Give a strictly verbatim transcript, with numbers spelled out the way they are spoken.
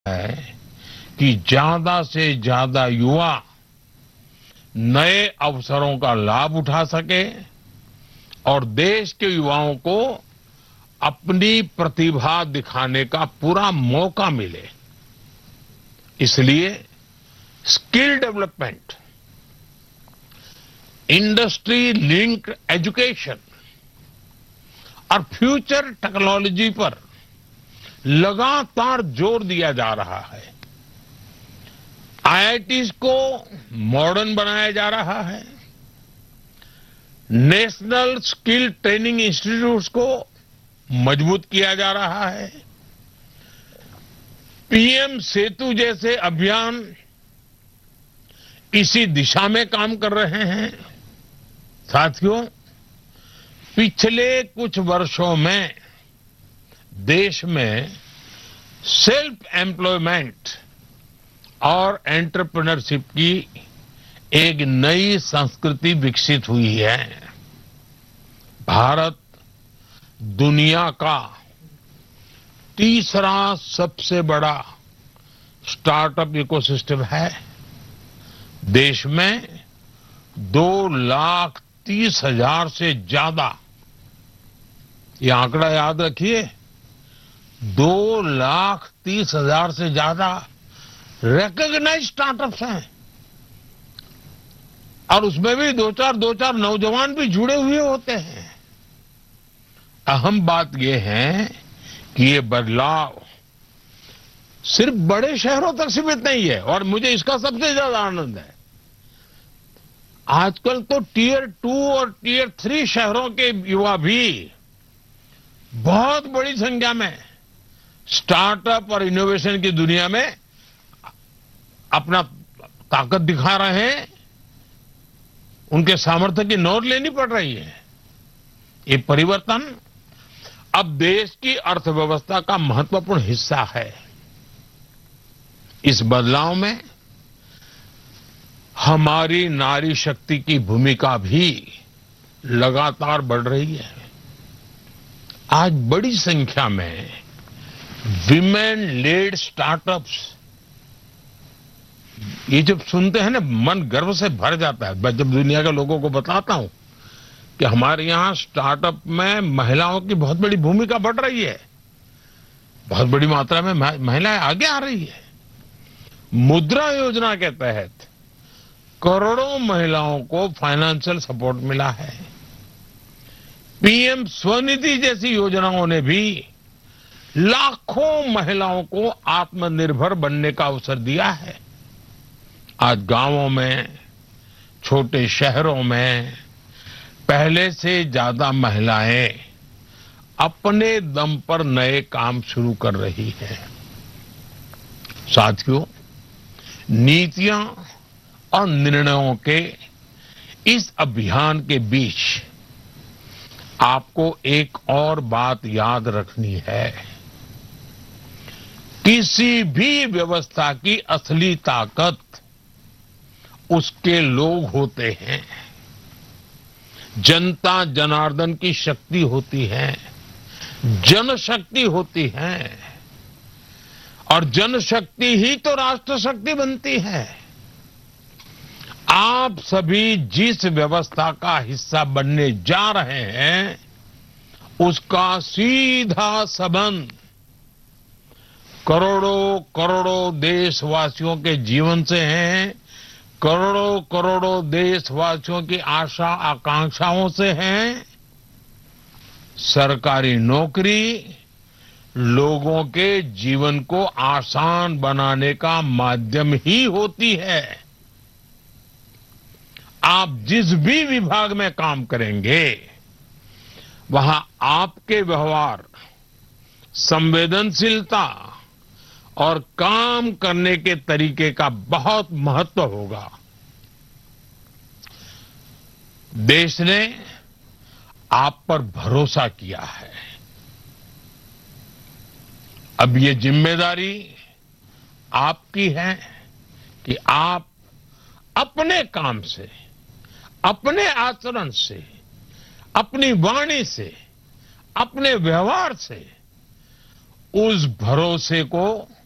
है कि ज्यादा से ज्यादा युवा नए अवसरों का लाभ उठा सके और देश के युवाओं को अपनी प्रतिभा दिखाने का पूरा मौका मिले। इसलिए skill development, industry linked education और फ्यूचर टेक्नोलॉजी पर लगातार जोर दिया जा रहा है। आई आई टीज़ को मॉडर्न बनाया जा रहा है। नेशनल स्किल ट्रेनिंग इंस्टीट्यूट्स को मजबूत किया जा रहा है। पी एम सेतु जैसे अभियान इसी दिशा में काम कर रहे हैं। साथियों, पिछले कुछ वर्षों में देश में सेल्फ एम्प्लॉयमेंट और एंटरप्रेन्योरशिप की एक नई संस्कृति विकसित हुई है। भारत दुनिया का तीसरा सबसे बड़ा स्टार्टअप इकोसिस्टम है। देश में दो लाख तीस हजार से ज्यादा, ये आंकड़ा याद रखिए, दो लाख तीस हजार से ज्यादा रिकॉग्नाइज्ड स्टार्टअप्स हैं और उसमें भी दो चार दो चार नौजवान भी जुड़े हुए होते हैं। अहम बात यह है कि ये बदलाव सिर्फ बड़े शहरों तक सीमित नहीं है और मुझे इसका सबसे ज्यादा आनंद है। आजकल तो टीयर टू और टीयर थ्री शहरों के युवा भी बहुत बड़ी संख्या में स्टार्टअप और इनोवेशन की दुनिया में अपना ताकत दिखा रहे हैं। उनके सामर्थ्य की नोट लेनी पड़ रही है। ये परिवर्तन अब देश की अर्थव्यवस्था का महत्वपूर्ण हिस्सा है। इस बदलाव में हमारी नारी शक्ति की भूमिका भी लगातार बढ़ रही है। आज बड़ी संख्या में विमेन लेड स्टार्टअप्स, ये जब सुनते हैं ना मन गर्व से भर जाता है। मैं जब दुनिया के लोगों को बताता हूं कि हमारे यहां स्टार्टअप में महिलाओं की बहुत बड़ी भूमिका बढ़ रही है, बहुत बड़ी मात्रा में महिलाएं आगे आ रही है। मुद्रा योजना के तहत करोड़ों महिलाओं को फाइनेंशियल सपोर्ट मिला है। पी एम स्वनिधि जैसी योजनाओं ने भी लाखों महिलाओं को आत्मनिर्भर बनने का अवसर दिया है। आज गांवों में, छोटे शहरों में पहले से ज्यादा महिलाएं अपने दम पर नए काम शुरू कर रही हैं। साथियों, नीतियां और निर्णयों के इस अभियान के बीच आपको एक और बात याद रखनी है। किसी भी व्यवस्था की असली ताकत उसके लोग होते हैं। जनता जनार्दन की शक्ति होती है, जनशक्ति होती है और जनशक्ति ही तो राष्ट्र शक्ति बनती है। आप सभी जिस व्यवस्था का हिस्सा बनने जा रहे हैं उसका सीधा संबंध करोड़ों करोड़ों देशवासियों के जीवन से है, करोड़ों करोड़ों देशवासियों की आशा आकांक्षाओं से है। सरकारी नौकरी लोगों के जीवन को आसान बनाने का माध्यम ही होती है। आप जिस भी विभाग में काम करेंगे वहां आपके व्यवहार, संवेदनशीलता और काम करने के तरीके का बहुत महत्व होगा। देश ने आप पर भरोसा किया है। अब ये जिम्मेदारी आपकी है कि आप अपने काम से, अपने आचरण से, अपनी वाणी से, अपने व्यवहार से उस भरोसे को